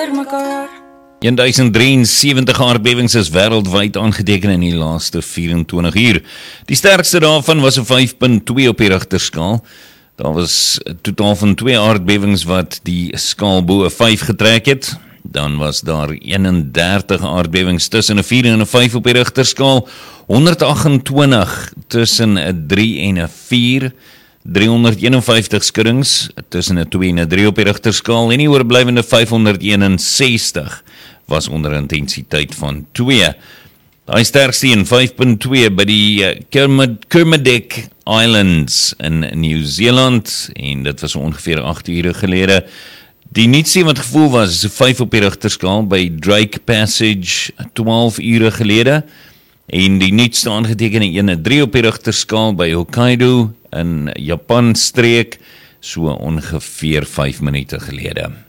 deur mekaar. 1073 aardbewings is wêreldwyd aangeteken in die laaste 24 uur. Die sterkste daarvan was 'n 5.2 op die Richterskaal. Daar was 'n totaal van 2 aardbewings wat die skaal bo 'n 5 getrek het. Dan was daar 31 aardbewings tussen 'n 4 en 'n 5 op die Richterskaal, 128 tussen 'n 3 en 'n 4, 351 skuddings tussen 'n 2 en 'n 3 op die Richterskaal en die oorblywende 561 was onder intensiteit van 2. Daai sterkste een 5.2 by die Kermadec Islands in Nieu-Seeland en dit was ongeveer 8 ure gelede. Die nuutste wat gevoel was is 'n 5 op die Richterskaal by Drake Passage 12 ure gelede en die nuutste aangetekende een 3 op die Richterskaal by Hokkaido in Japan streek so ongeveer 5 minute gelede.